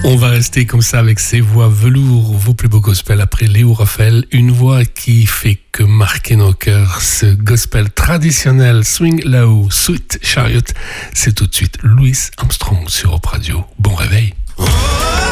On va rester comme ça avec ces voix velours, vos plus beaux gospels après Léo Raphaël. Une voix qui fait que marquer nos cœurs. Ce gospel traditionnel, Swing Low, Sweet Chariot. C'est tout de suite Louis Armstrong sur Europe Radio. Bon réveil.